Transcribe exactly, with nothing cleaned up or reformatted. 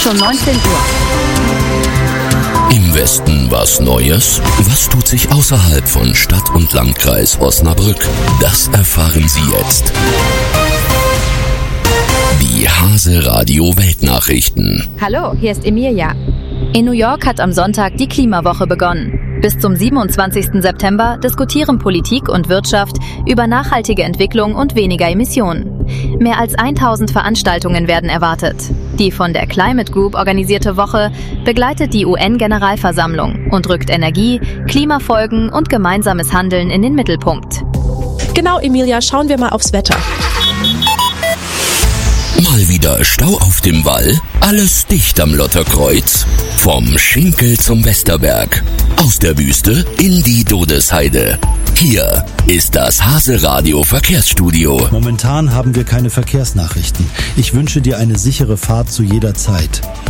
schon neunzehn Uhr. Im Westen was Neues? Was tut sich außerhalb von Stadt und Landkreis Osnabrück? Das erfahren Sie jetzt. Die Hase Radio Weltnachrichten. Hallo, hier ist Emilia. In New York hat am Sonntag die Klimawoche begonnen. Bis zum siebenundzwanzigsten September diskutieren Politik und Wirtschaft über nachhaltige Entwicklung und weniger Emissionen. Mehr als tausend Veranstaltungen werden erwartet. Die von der Climate Group organisierte Woche begleitet die U N-Generalversammlung und rückt Energie, Klimafolgen und gemeinsames Handeln in den Mittelpunkt. Genau, Emilia, schauen wir mal aufs Wetter. Mal wieder Stau auf dem Wall, alles dicht am Lotterkreuz. Vom Schinkel zum Westerberg, aus der Wüste in die Dodesheide. Hier ist das Hase Radio Verkehrsstudio. Momentan haben wir keine Verkehrsnachrichten. Ich wünsche dir eine sichere Fahrt zu jeder Zeit.